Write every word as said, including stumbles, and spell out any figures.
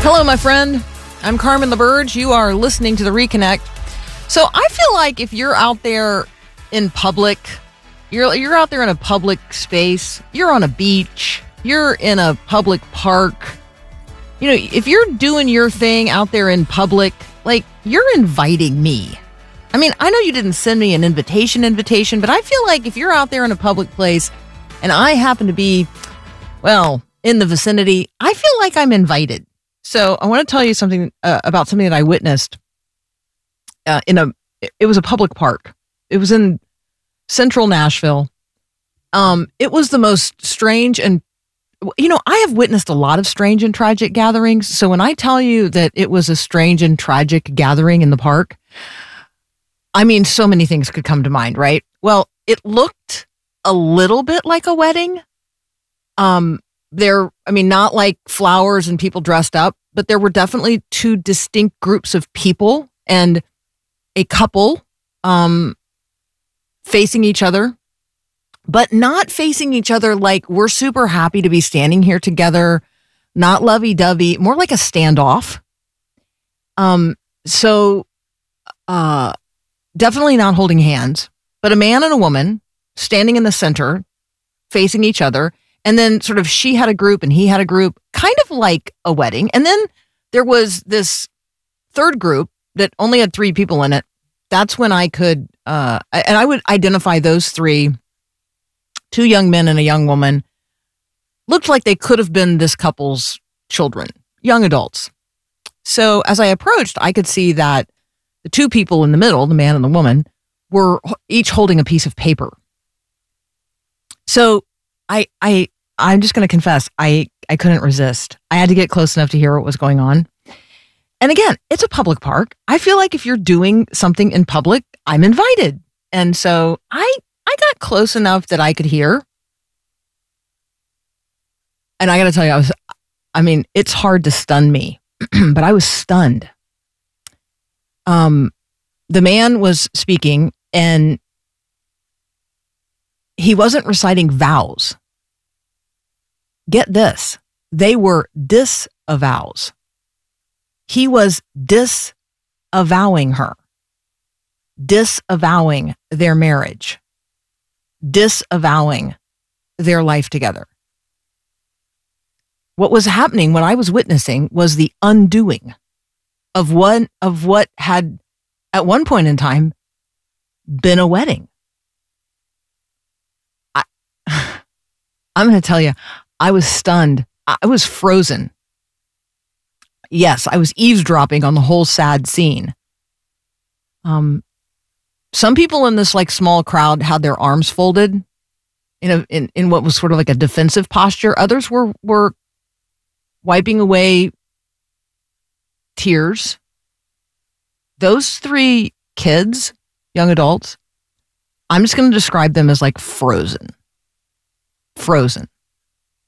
Hello, my friend. I'm Carmen LaBerge. You are listening to The Reconnect. So I feel like if you're out there in public, you're you're out there in a public space, you're on a beach, you're in a public park, you know, if you're doing your thing out there in public, like, you're inviting me. I mean, I know you didn't send me an invitation invitation, but I feel like if you're out there in a public place and I happen to be, well, in the vicinity, I feel like I'm invited. So I want to tell you something uh, about something that I witnessed uh, in a, it was a public park. It was in central Nashville. Um, it was the most strange and, you know, I have witnessed a lot of strange and tragic gatherings. So when I tell you that it was a strange and tragic gathering in the park, I mean, so many things could come to mind, right? Well, it looked a little bit like a wedding. Um, there, I mean, not like flowers and people dressed up, but there were definitely two distinct groups of people and a couple um, facing each other, but not facing each other like we're super happy to be standing here together, not lovey-dovey, more like a standoff. Um, so uh, definitely not holding hands, but a man and a woman standing in the center, facing each other. And then sort of she had a group and he had a group, kind of like a wedding. And then there was this third group that only had three people in it. That's when I could, uh, and I would identify those three, two young men and a young woman, looked like they could have been this couple's children, young adults. So as I approached, I could see that the two people in the middle, the man and the woman, were each holding a piece of paper. So I, I, I'm just going to confess, I, I couldn't resist. I had to get close enough to hear what was going on. And again, it's a public park. I feel like if you're doing something in public, I'm invited. And so I, I got close enough that I could hear. And I got to tell you, I was, I mean, it's hard to stun me, but I was stunned. Um, the man was speaking and he wasn't reciting vows. Get this. They were disavows. He was disavowing her. Disavowing their marriage. Disavowing their life together. What was happening, what I was witnessing, was the undoing of one of what had at one point in time been a wedding. I, I'm going to tell you, I was stunned. I was frozen. Yes, I was eavesdropping on the whole sad scene. Um, some people in this like small crowd had their arms folded in a in, in what was sort of like a defensive posture. Others were were wiping away tears. Those three kids, young adults, I'm just going to describe them as like frozen. Frozen.